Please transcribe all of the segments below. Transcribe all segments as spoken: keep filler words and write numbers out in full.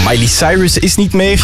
Miley Cyrus is niet meer.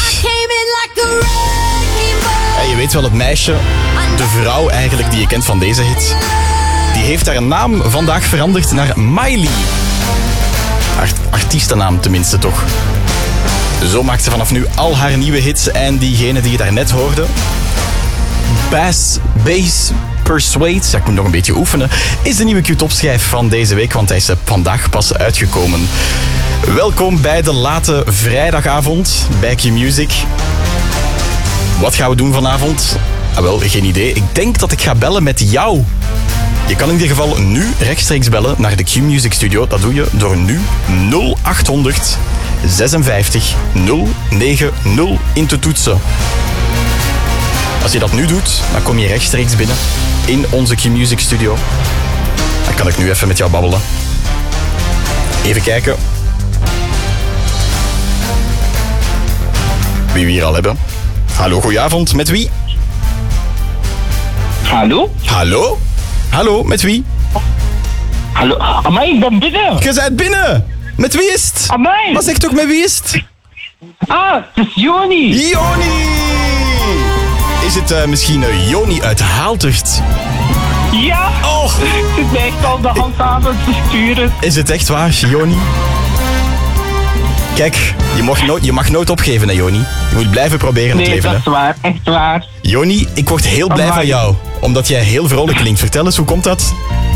Ja, je weet wel, het meisje, de vrouw eigenlijk die je kent van deze hit, die heeft haar naam vandaag veranderd naar Miley. Art- artiestennaam tenminste toch. Zo maakt ze vanaf nu al haar nieuwe hits en diegene die je daarnet hoorde, Bass, Bass Persuade, ja, ik moet nog een beetje oefenen, is de nieuwe Q-top-schijf van deze week, want hij is vandaag pas uitgekomen. Welkom bij de late vrijdagavond bij Q-Music. Wat gaan we doen vanavond? Ah, wel, geen idee. Ik denk dat ik ga bellen met jou. Je kan in ieder geval nu rechtstreeks bellen naar de Q-Music Studio. Dat doe je door nu nul achthonderd zesenvijftig nul negentig in te toetsen. Als je dat nu doet, dan kom je rechtstreeks binnen in onze Q-Music Studio. Dan kan ik nu even met jou babbelen. Even kijken wie we hier al hebben. Hallo, goedenavond. Met wie? Hallo? Hallo? Hallo, met wie? Hallo? Amai, ik ben binnen! Je bent binnen! Met wie is het? Amai! Wat zeg toch met wie is het? Ah, het is Joni! Joni! Is het uh, misschien uh, Joni uit Haaltert? Ja! Oh! Ik zit mij echt al de hand aan het sturen. Is het echt waar, Joni? Kijk, je mag, nooit, je mag nooit opgeven, hè, Joni. Je moet blijven proberen Nee, het leven. dat is Hè. waar. Echt waar. Joni, ik word heel blij Amai. van jou. Omdat jij heel vrolijk klinkt. Vertel eens, hoe komt dat?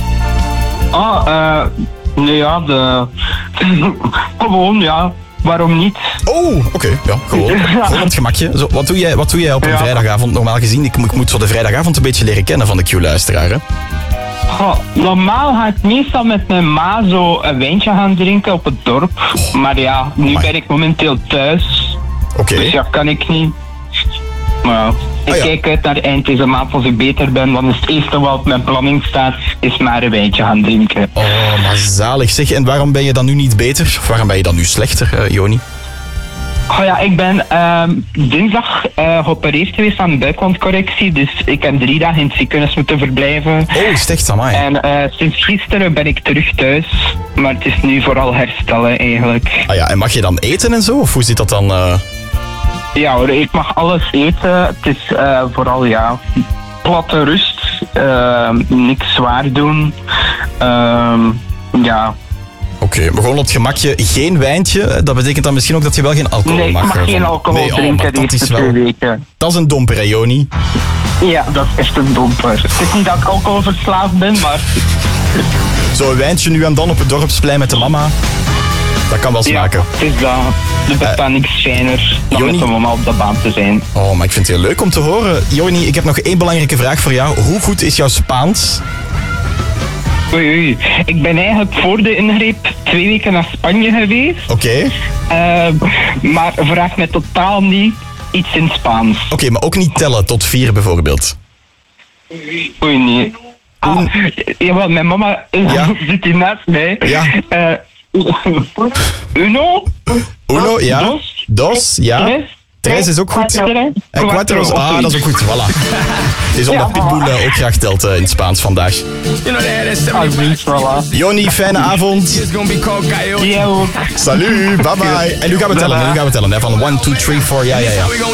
Ah, eh... nee, ja, de... Gewoon, ja. Waarom niet? Oh, oké. Okay, ja, gewoon. Gewoon op het gemakje. Zo, wat, doe jij, wat doe jij op een Ja. vrijdagavond normaal gezien? Ik, ik moet zo de vrijdagavond een beetje leren kennen van de Q-luisteraar, hè? Goh, normaal ga ik meestal met mijn ma zo een wijntje gaan drinken op het dorp. Maar ja, nu Amai. ben ik momenteel thuis. Oké. Dus ja, kan ik niet. Maar ja, ik Ah, ja. kijk uit naar eind deze maand als ik beter ben. Want het eerste wat op mijn planning staat, is maar een wijntje gaan drinken. Oh, maar zalig zeg. En waarom ben je dan nu niet beter? Of waarom ben je dan nu slechter, uh, Joni? Oh ja, ik ben ehm, dinsdag uh, geopereerd geweest aan buikwandcorrectie. Dus ik heb drie dagen in het ziekenhuis moeten verblijven. Oh, is het echt, amai. En eh, sinds gisteren ben ik terug thuis. Maar het is nu vooral herstellen eigenlijk. Ah ja, en mag je dan eten en zo? Of hoe zit dat dan? Uh... Ja hoor, ik mag alles eten. Het is uh, vooral ja, platte rust. Uh, niks zwaar doen. Uh, ja. Oké, okay, maar gewoon op het gemakje. Geen wijntje. Dat betekent dan misschien ook dat je wel geen alcohol Nee, mag. ik mag uh, geen van... alcohol nee, oh, drinken dat de is eerste wel... twee weken. Dat is een domper, hè, Joni? Ja, dat is echt een domper. Het is niet dat ik alcoholverslaafd ben, maar... Zo'n wijntje nu en dan op het dorpsplein met de mama. Dat kan wel smaken. Ja, het is dat. Er bestaat niks fijner dan Joni- met de mama op de baan te zijn. Oh, maar ik vind het heel leuk om te horen. Joni, ik heb nog één belangrijke vraag voor jou. Hoe goed is jouw Spaans? Oei, oei. Ik ben eigenlijk voor de ingreep twee weken naar Spanje geweest. Oké. Okay. Uh, maar vraag mij totaal niet iets in Spaans. Oké, okay, maar ook niet tellen tot vier bijvoorbeeld. Oei, nee. Ah, jawel, mijn mama Ja? zit hier naast mij. Ja. Uh, uno? Uno, ja. Dos? Dos, ja. Tres? Tres is ook goed. En quattro, ah, dat is ook goed. Voilà. Het is omdat Ja, Pitbull uh, ook graag telt uh, in het Spaans vandaag. Ah, oui, voilà. Joni, fijne avond. Ja, ook. Salut, bye bye. En nu gaan we tellen, nu gaan we tellen. Hè, van one, two, three, four, ja, ja, ja.